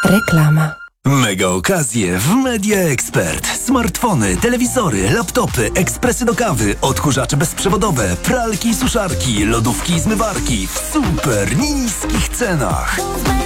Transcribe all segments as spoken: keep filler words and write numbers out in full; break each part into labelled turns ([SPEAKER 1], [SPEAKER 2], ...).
[SPEAKER 1] Reklama.
[SPEAKER 2] Mega okazje w Media Expert. Smartfony, telewizory, laptopy, ekspresy do kawy, odkurzacze bezprzewodowe, pralki i suszarki, lodówki i zmywarki w super niskich cenach.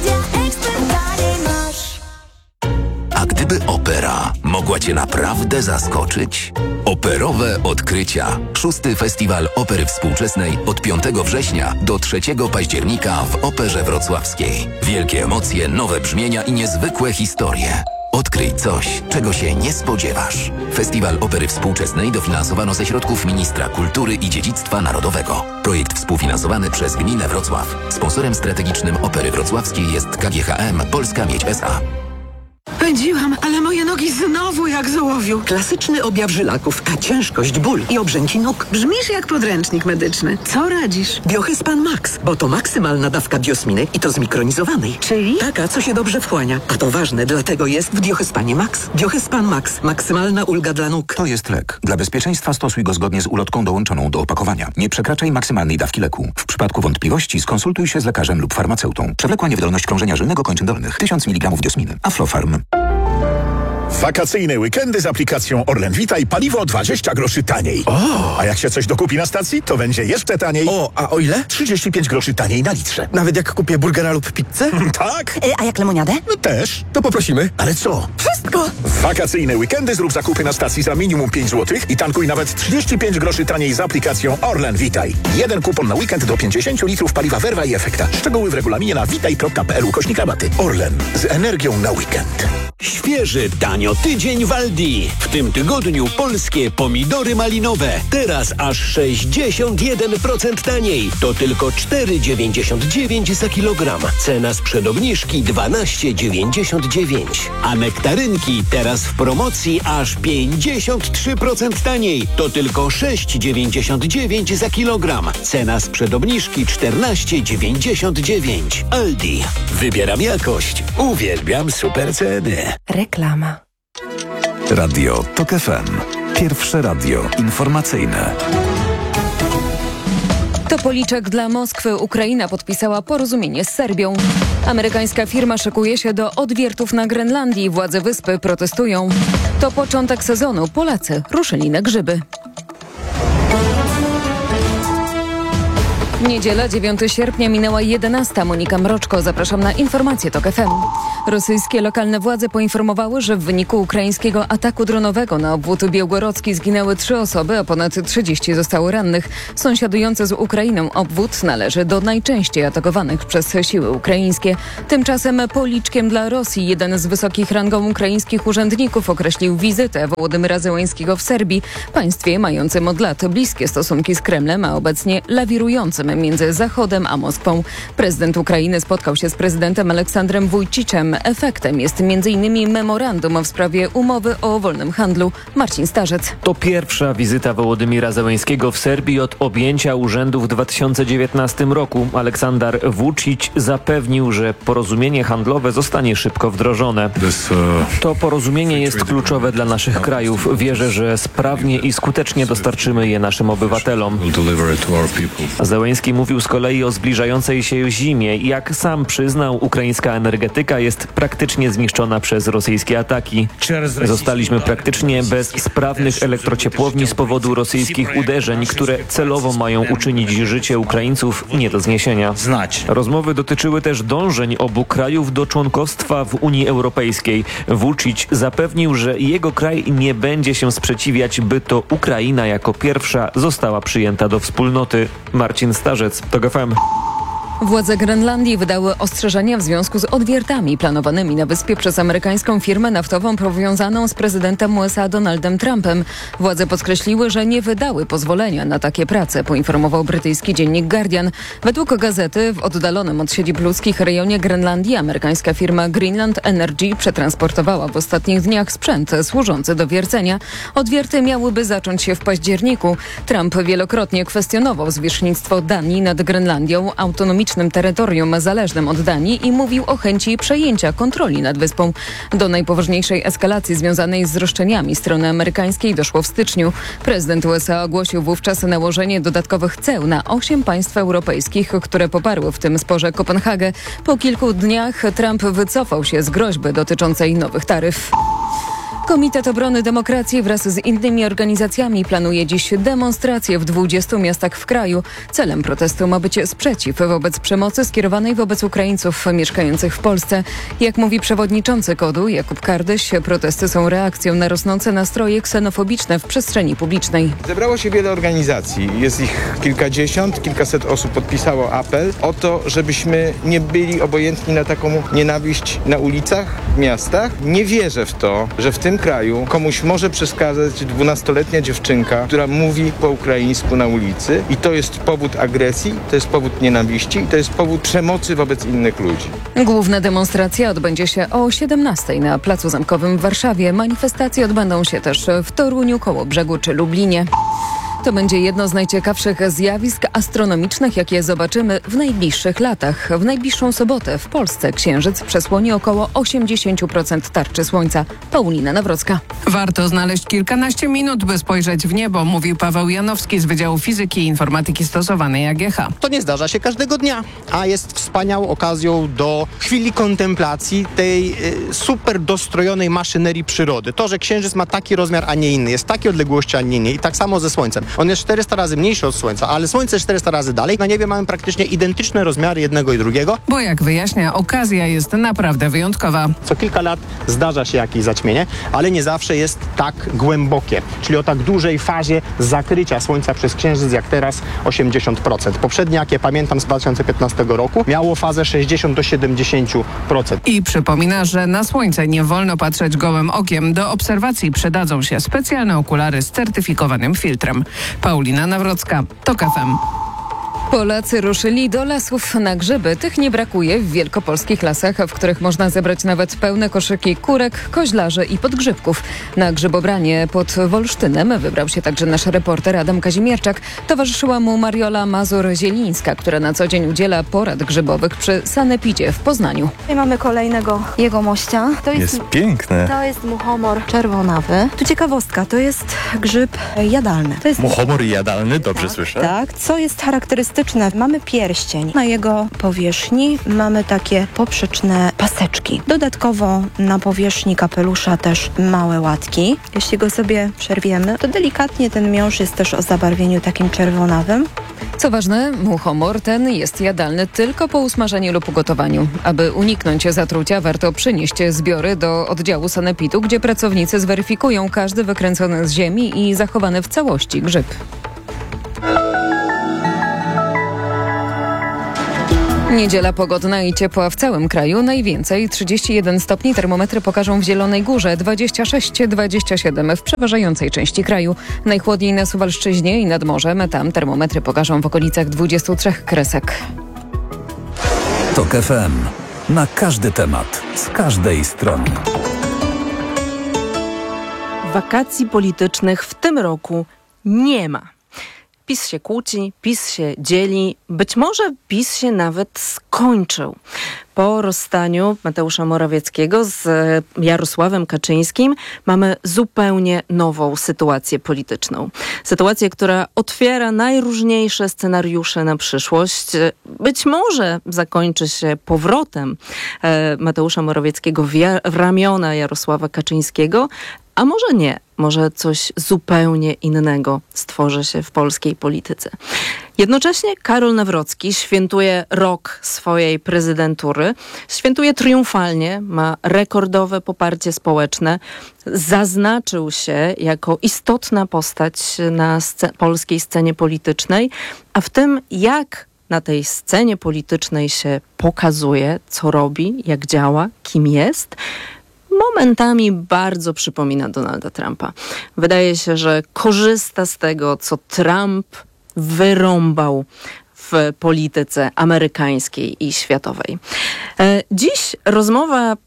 [SPEAKER 3] A gdyby opera mogła Cię naprawdę zaskoczyć? Operowe odkrycia. Szósty Festiwal Opery Współczesnej od piątego września do trzeciego października w Operze Wrocławskiej. Wielkie emocje, nowe brzmienia i niezwykłe historie. Odkryj coś, czego się nie spodziewasz. Festiwal Opery Współczesnej dofinansowano ze środków Ministra Kultury i Dziedzictwa Narodowego. Projekt współfinansowany przez Gminę Wrocław. Sponsorem strategicznym Opery Wrocławskiej jest K G H M Polska Miedź S A.
[SPEAKER 4] Pędziłam, ale moje nogi znowu jak z ołowiu.
[SPEAKER 5] Klasyczny objaw żylaków, a ciężkość, ból i obrzęki nóg.
[SPEAKER 4] Brzmisz jak podręcznik medyczny. Co radzisz?
[SPEAKER 5] Biohyspan Max, bo to maksymalna dawka biosminy i to zmikronizowanej.
[SPEAKER 4] Czyli?
[SPEAKER 5] Taka, co się dobrze wchłania. A to ważne, dlatego jest w Biohyspanie Max. Biohyspan Max. Maksymalna ulga dla nóg.
[SPEAKER 6] To jest lek. Dla bezpieczeństwa stosuj go zgodnie z ulotką dołączoną do opakowania. Nie przekraczaj maksymalnej dawki leku. W przypadku wątpliwości skonsultuj się z lekarzem lub farmaceutą. Przewlekła niewydolność krążenia żylnego kończyn dolnych. tysiąc miligramów biosminy. Aflofarm.
[SPEAKER 7] Wakacyjne weekendy z aplikacją Orlen Vitaj paliwo dwadzieścia groszy taniej.
[SPEAKER 8] O!
[SPEAKER 7] A jak się coś dokupi na stacji, to będzie jeszcze taniej.
[SPEAKER 8] O, a o ile?
[SPEAKER 7] trzydzieści pięć groszy taniej na litrze.
[SPEAKER 8] Nawet jak kupię burgera lub pizzę?
[SPEAKER 7] Tak?
[SPEAKER 1] Y, a jak lemoniadę?
[SPEAKER 7] No też.
[SPEAKER 8] To poprosimy.
[SPEAKER 7] Ale co?
[SPEAKER 1] Wszystko!
[SPEAKER 7] W wakacyjne weekendy zrób zakupy na stacji za minimum pięć złotych i tankuj nawet trzydzieści pięć groszy taniej z aplikacją Orlen Vitaj. Jeden kupon na weekend do pięćdziesiąt litrów paliwa Verva i Efekta. Szczegóły w regulaminie na witaj kropka p l ukośnik rabaty. Orlen. Z energią na weekend.
[SPEAKER 9] Świeży, tanio tydzień w Aldi. W tym tygodniu polskie pomidory malinowe. Teraz aż sześćdziesiąt jeden procent taniej. To tylko cztery dziewięćdziesiąt dziewięć za kilogram. Cena sprzed obniżki dwanaście dziewięćdziesiąt dziewięć. A nektarynki teraz w promocji aż pięćdziesiąt trzy procent taniej. To tylko sześć dziewięćdziesiąt dziewięć za kilogram. Cena sprzed obniżki czternaście dziewięćdziesiąt dziewięć. Aldi. Wybieram jakość. Uwielbiam super ceny.
[SPEAKER 1] Reklama.
[SPEAKER 2] Radio Tok F M. Pierwsze radio informacyjne.
[SPEAKER 10] To policzek dla Moskwy. Ukraina podpisała porozumienie z Serbią. Amerykańska firma szykuje się do odwiertów na Grenlandii. Władze wyspy protestują. To początek sezonu. Polacy ruszyli na grzyby. Niedziela, dziewiątego sierpnia, minęła jedenasta. Monika Mroczko, zapraszam na informacje Tok F M. Rosyjskie lokalne władze poinformowały, że w wyniku ukraińskiego ataku dronowego na obwód białgorodzki zginęły trzy osoby, a ponad trzydzieści zostało rannych. Sąsiadujący z Ukrainą obwód należy do najczęściej atakowanych przez siły ukraińskie. Tymczasem policzkiem dla Rosji jeden z wysokich rangą ukraińskich urzędników określił wizytę Wołodymyra Zełenskiego w Serbii, państwie mającym od lat bliskie stosunki z Kremlem, a obecnie lawirującym między Zachodem a Moskwą. Prezydent Ukrainy spotkał się z prezydentem Aleksandrem Wujciczem. Efektem jest między innymi memorandum w sprawie umowy o wolnym handlu. Marcin Starzec.
[SPEAKER 11] To pierwsza wizyta Wołodymyra Zełenskiego w Serbii od objęcia urzędu w dwa tysiące dziewiętnastym roku. Aleksander Vučić zapewnił, że porozumienie handlowe zostanie szybko wdrożone. To porozumienie jest kluczowe dla naszych krajów. Wierzę, że sprawnie i skutecznie dostarczymy je naszym obywatelom. Zełenski mówił z kolei o zbliżającej się zimie. Jak sam przyznał, ukraińska energetyka jest praktycznie zniszczona przez rosyjskie ataki. Zostaliśmy praktycznie bez sprawnych elektrociepłowni z powodu rosyjskich uderzeń, które celowo mają uczynić życie Ukraińców nie do zniesienia. Rozmowy dotyczyły też dążeń obu krajów do członkostwa w Unii Europejskiej. Vučić zapewnił, że jego kraj nie będzie się sprzeciwiać, by to Ukraina jako pierwsza została przyjęta do wspólnoty. Marcin Starzec, Tok F M.
[SPEAKER 10] Władze Grenlandii wydały ostrzeżenia w związku z odwiertami planowanymi na wyspie przez amerykańską firmę naftową powiązaną z prezydentem U S A Donaldem Trumpem. Władze podkreśliły, że nie wydały pozwolenia na takie prace, poinformował brytyjski dziennik Guardian. Według gazety w oddalonym od siedzib ludzkich rejonie Grenlandii amerykańska firma Greenland Energy przetransportowała w ostatnich dniach sprzęt służący do wiercenia. Odwierty miałyby zacząć się w październiku. Trump wielokrotnie kwestionował zwierzchnictwo Danii nad Grenlandią. Autonomiczna autonomicznym terytorium zależnym od Danii i mówił o chęci przejęcia kontroli nad wyspą. Do najpoważniejszej eskalacji związanej z roszczeniami strony amerykańskiej doszło w styczniu. Prezydent U S A ogłosił wówczas nałożenie dodatkowych ceł na osiem państw europejskich, które poparły w tym sporze Kopenhagę. Po kilku dniach Trump wycofał się z groźby dotyczącej nowych taryf. Komitet Obrony Demokracji wraz z innymi organizacjami planuje dziś demonstracje w dwudziestu miastach w kraju. Celem protestu ma być sprzeciw wobec przemocy skierowanej wobec Ukraińców mieszkających w Polsce. Jak mówi przewodniczący kodu Jakub Kardyś, protesty są reakcją na rosnące nastroje ksenofobiczne w przestrzeni publicznej.
[SPEAKER 1] Zebrało się wiele organizacji. Jest ich kilkadziesiąt, kilkaset osób podpisało apel o to, żebyśmy nie byli obojętni na taką nienawiść na ulicach, w miastach. Nie wierzę w to, że w tym kraju komuś może przeszkadzać dwunastoletnia dziewczynka, która mówi po ukraińsku na ulicy i to jest powód agresji, to jest powód nienawiści i to jest powód przemocy wobec innych ludzi.
[SPEAKER 10] Główna demonstracja odbędzie się o siedemnastej na Placu Zamkowym w Warszawie. Manifestacje odbędą się też w Toruniu, Kołobrzegu czy Lublinie. To będzie jedno z najciekawszych zjawisk astronomicznych, jakie zobaczymy w najbliższych latach. W najbliższą sobotę w Polsce Księżyc przesłoni około osiemdziesiąt procent tarczy Słońca. Paulina Nawrocka.
[SPEAKER 4] Warto znaleźć kilkanaście minut, by spojrzeć w niebo, mówił Paweł Janowski z Wydziału Fizyki i Informatyki Stosowanej A G H.
[SPEAKER 8] To nie zdarza się każdego dnia, a jest wspaniałą okazją do chwili kontemplacji tej y, super dostrojonej maszynerii przyrody. To, że Księżyc ma taki rozmiar, a nie inny, jest takiej odległości, a nie innej i tak samo ze Słońcem. On jest czterysta razy mniejszy od Słońca, ale Słońce jest czterysta razy dalej. Na niebie mamy praktycznie identyczne rozmiary jednego i drugiego.
[SPEAKER 4] Bo jak wyjaśnia, okazja jest naprawdę wyjątkowa.
[SPEAKER 8] Co kilka lat zdarza się jakieś zaćmienie, ale nie zawsze jest tak głębokie, czyli o tak dużej fazie zakrycia Słońca przez Księżyc jak teraz osiemdziesiąt procent. Poprzednie, jakie pamiętam z dwa tysiące piętnastego roku, miało fazę sześćdziesiąt do siedemdziesięciu procent.
[SPEAKER 4] I przypomina, że na Słońce nie wolno patrzeć gołym okiem. Do obserwacji przydadzą się specjalne okulary z certyfikowanym filtrem. Paulina Nawrocka, TOK F M.
[SPEAKER 10] Polacy ruszyli do lasów na grzyby. Tych nie brakuje w wielkopolskich lasach, w których można zebrać nawet pełne koszyki kurek, koźlarzy i podgrzybków. Na grzybobranie pod Wolsztynem wybrał się także nasz reporter Adam Kazimierczak. Towarzyszyła mu Mariola Mazur-Zielińska, która na co dzień udziela porad grzybowych przy Sanepidzie w Poznaniu.
[SPEAKER 12] Tutaj mamy kolejnego jegomościa. To jest,
[SPEAKER 13] jest piękne.
[SPEAKER 12] To jest muchomor czerwonawy. Tu ciekawostka, to jest grzyb jadalny. To jest
[SPEAKER 13] muchomor jadalny, dobrze
[SPEAKER 12] tak,
[SPEAKER 13] słyszę?
[SPEAKER 12] Tak, co jest charakterystyczne. Mamy pierścień. Na jego powierzchni mamy takie poprzeczne paseczki. Dodatkowo na powierzchni kapelusza też małe łatki. Jeśli go sobie przerwiemy, to delikatnie ten miąższ jest też o zabarwieniu takim czerwonawym.
[SPEAKER 10] Co ważne, muchomor ten jest jadalny tylko po usmażeniu lub ugotowaniu. Aby uniknąć zatrucia, warto przynieść zbiory do oddziału sanepidu, gdzie pracownicy zweryfikują każdy wykręcony z ziemi i zachowany w całości grzyb. Niedziela pogodna i ciepła w całym kraju. Najwięcej trzydzieści jeden stopni. Termometry pokażą w Zielonej Górze, dwadzieścia sześć dwadzieścia siedem w przeważającej części kraju. Najchłodniej na Suwalszczyźnie i nad morzem. Tam termometry pokażą w okolicach dwudziestu trzech kresek.
[SPEAKER 2] TOK F M. Na każdy temat, z każdej strony.
[SPEAKER 14] Wakacji politycznych w tym roku nie ma. PiS się kłóci, PiS się dzieli, być może PiS się nawet skończył. Po rozstaniu Mateusza Morawieckiego z Jarosławem Kaczyńskim mamy zupełnie nową sytuację polityczną. Sytuację, która otwiera najróżniejsze scenariusze na przyszłość. Być może zakończy się powrotem Mateusza Morawieckiego w, ja- w ramiona Jarosława Kaczyńskiego, a może nie. Może coś zupełnie innego stworzy się w polskiej polityce. Jednocześnie Karol Nawrocki świętuje rok swojej prezydentury. Świętuje triumfalnie, ma rekordowe poparcie społeczne. Zaznaczył się jako istotna postać na sce- polskiej scenie politycznej, a w tym jak na tej scenie politycznej się pokazuje, co robi, jak działa, kim jest, momentami bardzo przypomina Donalda Trumpa. Wydaje się, że korzysta z tego, co Trump wyrąbał w polityce amerykańskiej i światowej. Dziś rozmowa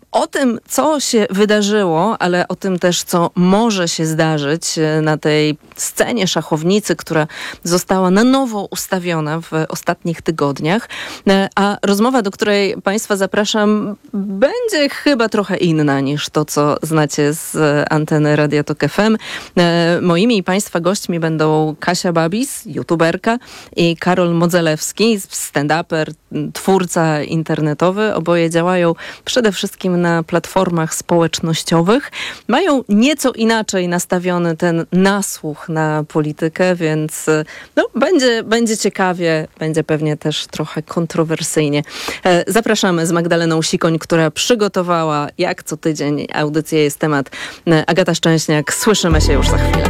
[SPEAKER 14] O tym, co się wydarzyło, ale o tym też, co może się zdarzyć na tej scenie szachownicy, która została na nowo ustawiona w ostatnich tygodniach. A rozmowa, do której Państwa zapraszam, będzie chyba trochę inna niż to, co znacie z anteny Radia Tok F M. Moimi i Państwa gośćmi będą Kasia Babis, youtuberka, i Karol Modzelewski, stand-uper, twórca internetowy. Oboje działają przede wszystkim na platformach społecznościowych. Mają nieco inaczej nastawiony ten nasłuch na politykę, więc no, będzie, będzie ciekawie, będzie pewnie też trochę kontrowersyjnie. Zapraszamy z Magdaleną Sikoń, która przygotowała jak co tydzień audycję Jest Temat. Agata Szczęśniak, słyszymy się już za chwilę.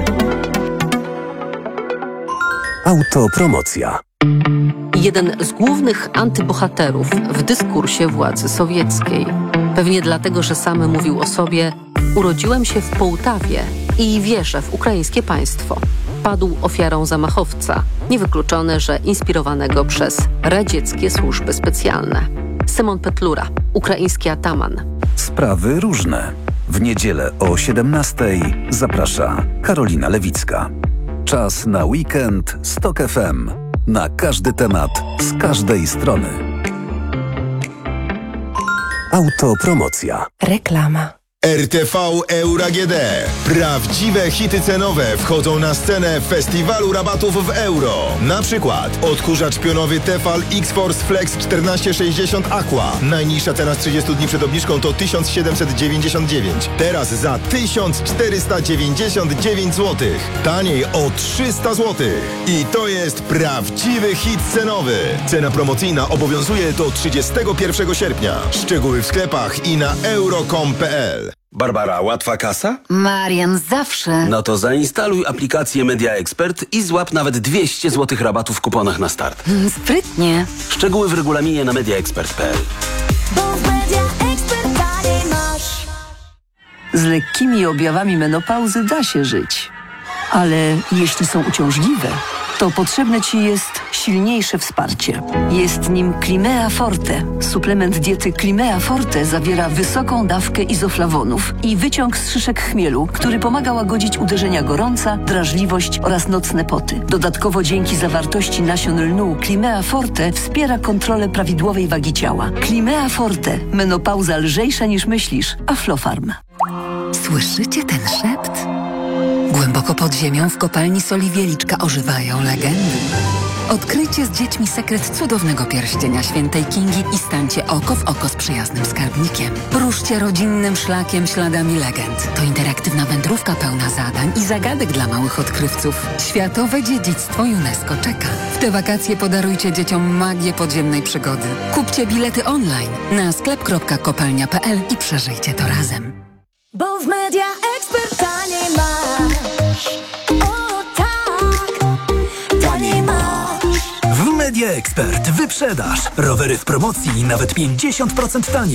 [SPEAKER 13] Autopromocja.
[SPEAKER 15] Jeden z głównych antybohaterów w dyskursie władzy sowieckiej. Pewnie dlatego, że sam mówił o sobie: urodziłem się w Połtawie i wierzę w ukraińskie państwo. Padł ofiarą zamachowca, niewykluczone, że inspirowanego przez radzieckie służby specjalne. Szymon Petlura, ukraiński ataman.
[SPEAKER 2] Sprawy różne. W niedzielę o siedemnastej zaprasza Karolina Lewicka. Czas na weekend z Tok F M. Na każdy temat, z każdej strony.
[SPEAKER 13] Autopromocja.
[SPEAKER 16] Reklama.
[SPEAKER 17] R T V Euro A G D. Prawdziwe hity cenowe wchodzą na scenę festiwalu rabatów w euro. Na przykład odkurzacz pionowy Tefal X-Force Flex czternaście sześćdziesiąt Aqua. Najniższa cena z trzydziestu dni przed obniżką to tysiąc siedemset dziewięćdziesiąt dziewięć. Teraz za tysiąc czterysta dziewięćdziesiąt dziewięć złotych. Taniej o trzysta złotych. I to jest prawdziwy hit cenowy. Cena promocyjna obowiązuje do trzydziestego pierwszego sierpnia. Szczegóły w sklepach i na euro kropka com kropka p l.
[SPEAKER 18] Barbara, łatwa kasa?
[SPEAKER 19] Marian, zawsze.
[SPEAKER 18] No to zainstaluj aplikację Media Expert i złap nawet dwieście złotych rabatu w kuponach na start.
[SPEAKER 19] Hmm, sprytnie.
[SPEAKER 18] Szczegóły w regulaminie na mediaexpert kropka p l.
[SPEAKER 20] Bo w Media Expert taniej masz.
[SPEAKER 21] Z lekkimi objawami menopauzy da się żyć. Ale jeśli są uciążliwe, to potrzebne Ci jest silniejsze wsparcie. Jest nim Climea Forte. Suplement diety Climea Forte zawiera wysoką dawkę izoflawonów i wyciąg z szyszek chmielu, który pomaga łagodzić uderzenia gorąca, drażliwość oraz nocne poty. Dodatkowo dzięki zawartości nasion lnu Climea Forte wspiera kontrolę prawidłowej wagi ciała. Climea Forte. Menopauza lżejsza niż myślisz. Aflofarm.
[SPEAKER 19] Słyszycie ten szept? Głęboko pod ziemią w kopalni soli Wieliczka ożywają legendy. Odkryjcie z dziećmi sekret cudownego pierścienia świętej Kingi i stańcie oko w oko z przyjaznym skarbnikiem. Ruszcie rodzinnym szlakiem śladami legend. To interaktywna wędrówka pełna zadań i zagadek dla małych odkrywców. Światowe dziedzictwo UNESCO czeka. W te wakacje podarujcie dzieciom magię podziemnej przygody. Kupcie bilety online na sklep kropka kopalnia kropka p l i przeżyjcie to razem.
[SPEAKER 20] Bo w Media Expert taniej masz. O tak, taniej masz.
[SPEAKER 2] W Media Expert wyprzedaż. Rowery w promocji nawet pięćdziesiąt procent taniej.